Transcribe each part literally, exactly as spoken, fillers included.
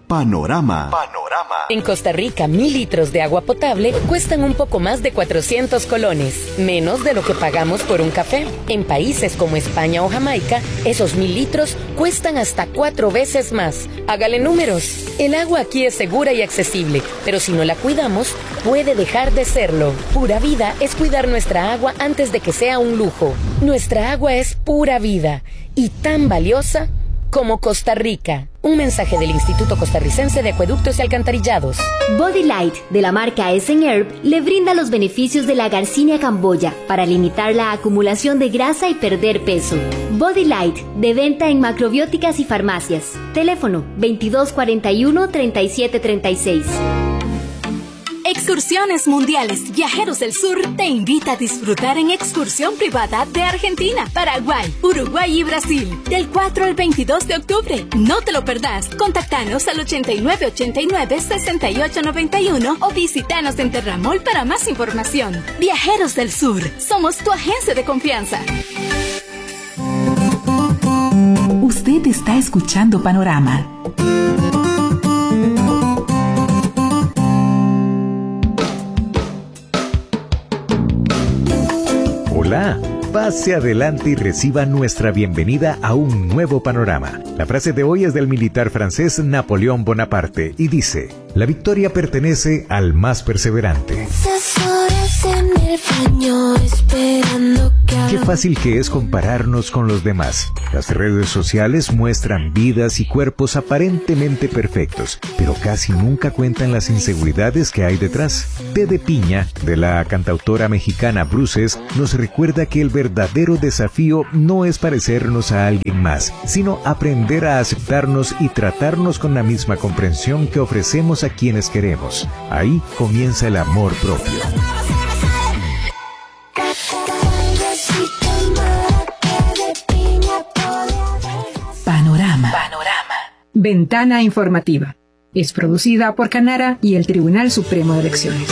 Panorama. Panorama. En Costa Rica, mil litros de agua potable cuestan un poco más de cuatrocientos colones, menos de lo que pagamos por un café. En países como España o Jamaica, esos mil litros cuestan hasta cuatro veces más. Hágale números. El agua aquí es segura y accesible, pero si no la cuidamos, puede dejar de serlo. Pura Vida es cuidar nuestra agua antes de que sea un lujo. Nuestra agua es pura vida y tan valiosa como Costa Rica. Un mensaje del Instituto Costarricense de Acueductos y Alcantarillados. Body Light, de la marca Essen Herb, le brinda los beneficios de la Garcinia camboya para limitar la acumulación de grasa y perder peso. Body Light, de venta en macrobióticas y farmacias. Teléfono veintidós cuarenta y uno, treinta y siete treinta y seis. Excursiones Mundiales Viajeros del Sur te invita a disfrutar en excursión privada de Argentina, Paraguay, Uruguay y Brasil del cuatro al veintidós de octubre. No te lo perdás. Contactanos al ochenta y nueve ochenta y nueve, sesenta y ocho noventa y uno o visítanos en Terramol para más información. Viajeros del Sur, somos tu agencia de confianza. Usted está escuchando Panorama. Hola, pase adelante y reciba nuestra bienvenida a un nuevo panorama. La frase de hoy es del militar francés Napoleón Bonaparte y dice: la victoria pertenece al más perseverante. Qué fácil que es compararnos con los demás. Las redes sociales muestran vidas y cuerpos aparentemente perfectos, pero casi nunca cuentan las inseguridades que hay detrás. Té de Piña, de la cantautora mexicana Bruces, nos recuerda que el verdadero desafío no es parecernos a alguien más, sino aprender a aceptarnos y tratarnos con la misma comprensión que ofrecemos a quienes queremos. Ahí comienza el amor propio. Panorama. Panorama. Ventana informativa. Es producida por Canara y el Tribunal Supremo de Elecciones.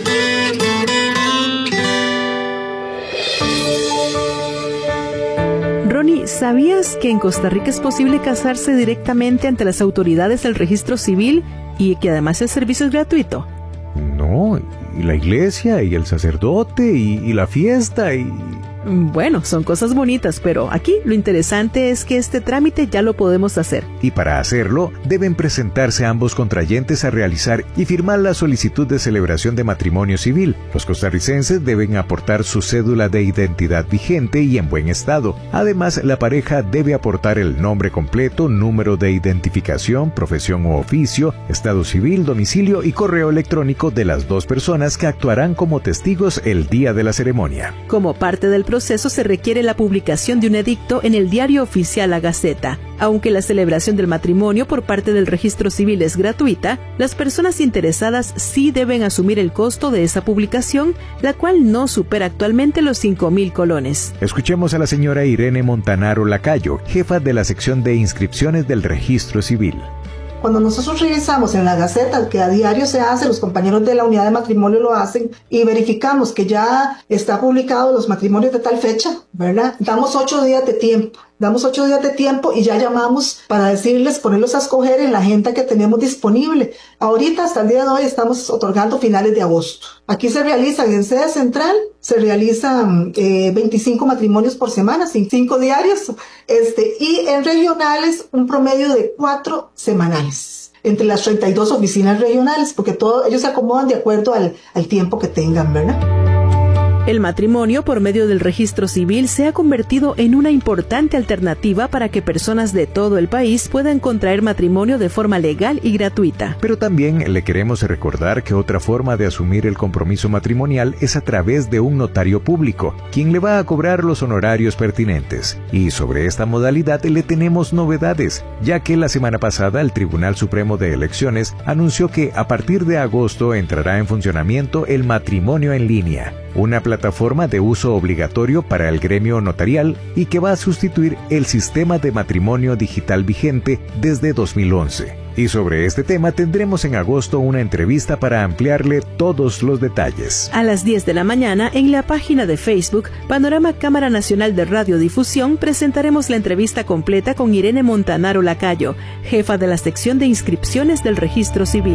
Ronnie, ¿sabías que en Costa Rica es posible casarse directamente ante las autoridades del registro civil y que además el servicio es gratuito? No, y la iglesia, y el sacerdote, y, y la fiesta, y... Bueno, son cosas bonitas, pero aquí lo interesante es que este trámite ya lo podemos hacer. Y para hacerlo, deben presentarse ambos contrayentes a realizar y firmar la solicitud de celebración de matrimonio civil. Los costarricenses deben aportar su cédula de identidad vigente y en buen estado. Además, la pareja debe aportar el nombre completo, número de identificación, profesión u oficio, estado civil, domicilio y correo electrónico de las dos personas que actuarán como testigos el día de la ceremonia. Como parte del proceso se requiere la publicación de un edicto en el Diario Oficial La Gaceta. Aunque la celebración del matrimonio por parte del registro civil es gratuita, las personas interesadas sí deben asumir el costo de esa publicación, la cual no supera actualmente los cinco mil colones. Escuchemos a la señora Irene Montanaro Lacayo, jefa de la sección de inscripciones del registro civil. Cuando nosotros revisamos en la Gaceta, que a diario se hace, los compañeros de la unidad de matrimonio lo hacen, y verificamos que ya está publicado los matrimonios de tal fecha, ¿verdad? Damos ocho días de tiempo. Damos ocho días de tiempo y ya llamamos para decirles, ponerlos a escoger en la agenda que tenemos disponible. Ahorita, hasta el día de hoy, estamos otorgando finales de agosto. Aquí se realizan, en sede central, se realizan eh, veinticinco matrimonios por semana, cinco diarios, este, y en regionales, un promedio de cuatro semanales, entre las treinta y dos oficinas regionales, porque todo, ellos se acomodan de acuerdo al, al tiempo que tengan, ¿verdad? El matrimonio por medio del registro civil se ha convertido en una importante alternativa para que personas de todo el país puedan contraer matrimonio de forma legal y gratuita. Pero también le queremos recordar que otra forma de asumir el compromiso matrimonial es a través de un notario público, quien le va a cobrar los honorarios pertinentes. Y sobre esta modalidad le tenemos novedades, ya que la semana pasada el Tribunal Supremo de Elecciones anunció que a partir de agosto entrará en funcionamiento el matrimonio en línea, una plataforma plataforma de uso obligatorio para el gremio notarial y que va a sustituir el sistema de matrimonio digital vigente desde dos mil once. Y sobre este tema tendremos en agosto una entrevista para ampliarle todos los detalles. A las diez de la mañana, en la página de Facebook, Panorama Cámara Nacional de Radiodifusión, presentaremos la entrevista completa con Irene Montanaro Lacayo, jefa de la sección de inscripciones del Registro Civil.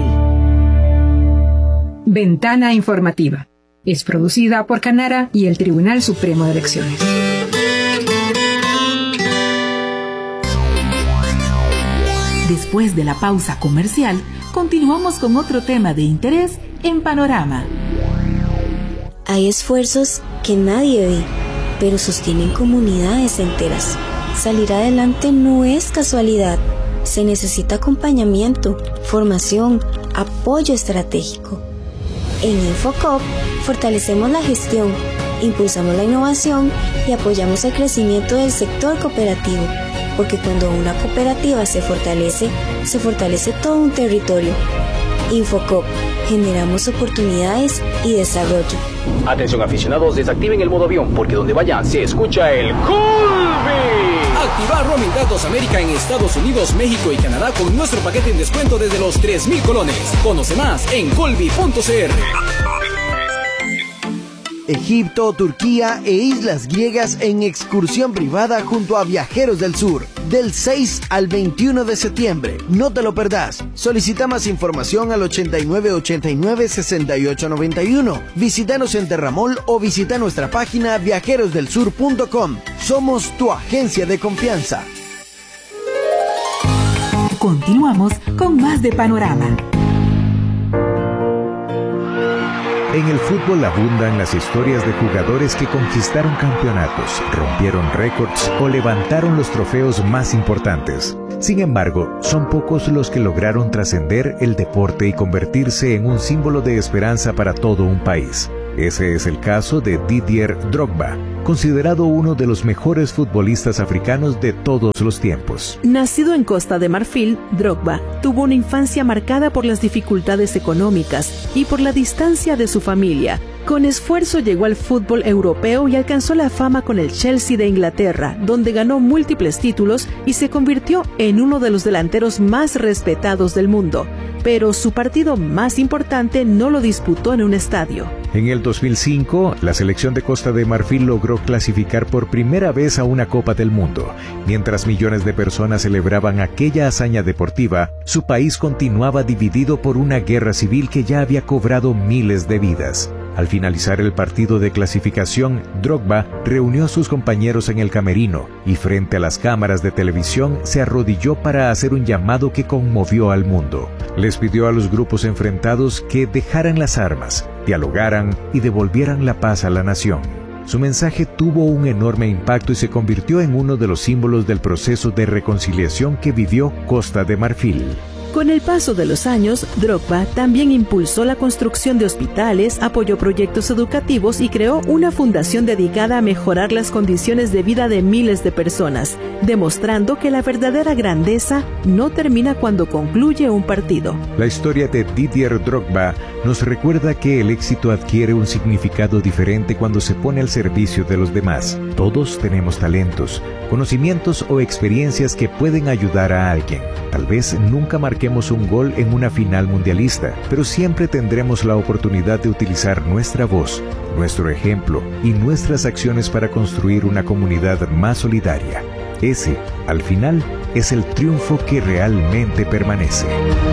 Ventana Informativa. Es producida por Canara y el Tribunal Supremo de Elecciones. Después de la pausa comercial, continuamos con otro tema de interés en Panorama. Hay esfuerzos que nadie ve, pero sostienen comunidades enteras. Salir adelante no es casualidad. Se necesita acompañamiento, formación, apoyo estratégico. En Infocop fortalecemos la gestión, impulsamos la innovación y apoyamos el crecimiento del sector cooperativo. Porque cuando una cooperativa se fortalece, se fortalece todo un territorio. Infocop, generamos oportunidades y desarrollo. Atención aficionados, desactiven el modo avión, porque donde vayan se escucha el Colby. Activar roaming datos América en Estados Unidos, México y Canadá con nuestro paquete en descuento desde los tres mil colones. Conoce más en colby punto c r. Egipto, Turquía e islas griegas en excursión privada junto a Viajeros del Sur, del seis al veintiuno de septiembre. No te lo perdás. Solicita más información al ochenta y nueve ochenta y nueve sesenta y ocho noventa y uno. Visítanos en Terramol o visita nuestra página viajeros del sur punto com. Somos tu agencia de confianza. Continuamos con más de Panorama. En el fútbol abundan las historias de jugadores que conquistaron campeonatos, rompieron récords o levantaron los trofeos más importantes. Sin embargo, son pocos los que lograron trascender el deporte y convertirse en un símbolo de esperanza para todo un país. Ese es el caso de Didier Drogba, considerado uno de los mejores futbolistas africanos de todos los tiempos. Nacido en Costa de Marfil, Drogba tuvo una infancia marcada por las dificultades económicas y por la distancia de su familia. Con esfuerzo llegó al fútbol europeo y alcanzó la fama con el Chelsea de Inglaterra, donde ganó múltiples títulos y se convirtió en uno de los delanteros más respetados del mundo. Pero su partido más importante no lo disputó en un estadio. En el dos mil cinco, la selección de Costa de Marfil logró clasificar por primera vez a una Copa del Mundo. Mientras millones de personas celebraban aquella hazaña deportiva, su país continuaba dividido por una guerra civil que ya había cobrado miles de vidas. Al finalizar el partido de clasificación, Drogba reunió a sus compañeros en el camerino y frente a las cámaras de televisión se arrodilló para hacer un llamado que conmovió al mundo. Les pidió a los grupos enfrentados que dejaran las armas, dialogaran y devolvieran la paz a la nación. Su mensaje tuvo un enorme impacto y se convirtió en uno de los símbolos del proceso de reconciliación que vivió Costa de Marfil. Con el paso de los años, Drogba también impulsó la construcción de hospitales, apoyó proyectos educativos y creó una fundación dedicada a mejorar las condiciones de vida de miles de personas, demostrando que la verdadera grandeza no termina cuando concluye un partido. La historia de Didier Drogba nos recuerda que el éxito adquiere un significado diferente cuando se pone al servicio de los demás. Todos tenemos talentos, conocimientos o experiencias que pueden ayudar a alguien. Tal vez nunca marquemos un gol en una final mundialista, pero siempre tendremos la oportunidad de utilizar nuestra voz, nuestro ejemplo y nuestras acciones para construir una comunidad más solidaria. Ese, al final, es el triunfo que realmente permanece.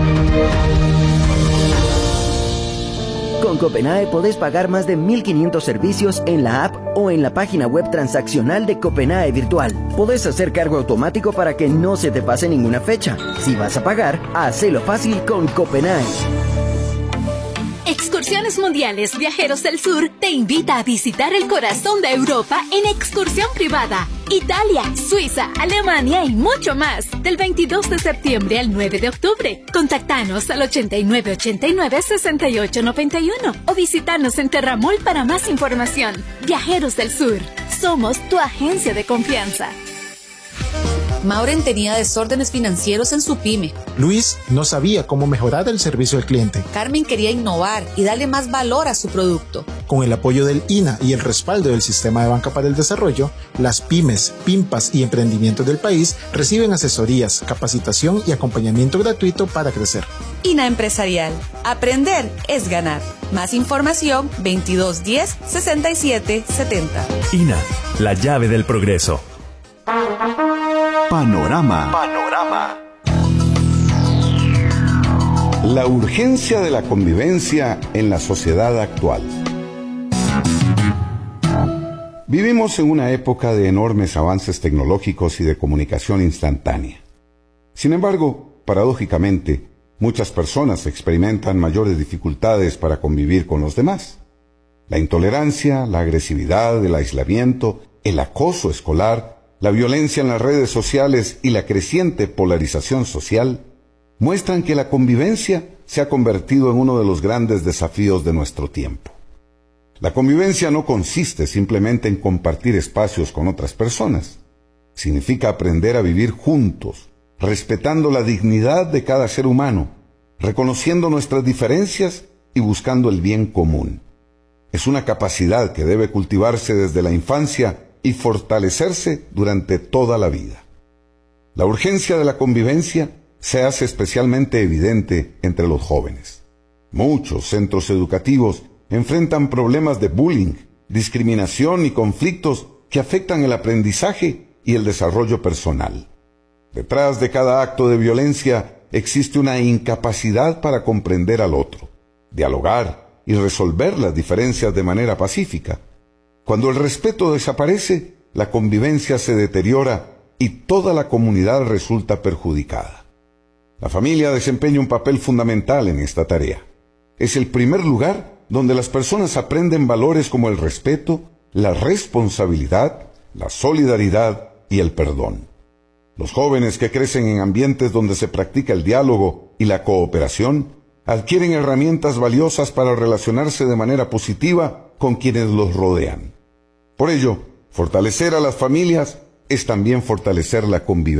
Con Copenae podés pagar más de mil quinientos servicios en la app o en la página web transaccional de Copenae Virtual. Podés hacer cargo automático para que no se te pase ninguna fecha. Si vas a pagar, hacelo fácil con Copenae. Excursiones Mundiales Viajeros del Sur te invita a visitar el corazón de Europa en excursión privada. Italia, Suiza, Alemania y mucho más. Del veintidós de septiembre al nueve de octubre. Contactanos al ochenta y nueve ochenta y nueve sesenta y ocho noventa y uno o visitanos en Terramol para más información. Viajeros del Sur, somos tu agencia de confianza. Mauren tenía desórdenes financieros en su pyme. Luis no sabía cómo mejorar el servicio al cliente. Carmen quería innovar y darle más valor a su producto. Con el apoyo del I N A y el respaldo del Sistema de Banca para el Desarrollo, las pymes, PYMPAS y emprendimientos del país reciben asesorías, capacitación y acompañamiento gratuito para crecer. I N A Empresarial. Aprender es ganar. Más información veintidós diez sesenta y siete setenta. I N A, la llave del progreso. Panorama. Panorama. La urgencia de la convivencia en la sociedad actual. Vivimos en una época de enormes avances tecnológicos y de comunicación instantánea. Sin embargo, paradójicamente, muchas personas experimentan mayores dificultades para convivir con los demás. La intolerancia, la agresividad, el aislamiento, el acoso escolar, la violencia en las redes sociales y la creciente polarización social muestran que la convivencia se ha convertido en uno de los grandes desafíos de nuestro tiempo. La convivencia no consiste simplemente en compartir espacios con otras personas. Significa aprender a vivir juntos, respetando la dignidad de cada ser humano, reconociendo nuestras diferencias y buscando el bien común. Es una capacidad que debe cultivarse desde la infancia y fortalecerse durante toda la vida. La urgencia de la convivencia se hace especialmente evidente entre los jóvenes. Muchos centros educativos enfrentan problemas de bullying, discriminación y conflictos que afectan el aprendizaje y el desarrollo personal. Detrás de cada acto de violencia existe una incapacidad para comprender al otro, dialogar y resolver las diferencias de manera pacífica. Cuando el respeto desaparece, la convivencia se deteriora y toda la comunidad resulta perjudicada. La familia desempeña un papel fundamental en esta tarea. Es el primer lugar donde las personas aprenden valores como el respeto, la responsabilidad, la solidaridad y el perdón. Los jóvenes que crecen en ambientes donde se practica el diálogo y la cooperación adquieren herramientas valiosas para relacionarse de manera positiva con quienes los rodean. Por ello, fortalecer a las familias es también fortalecer la convivencia.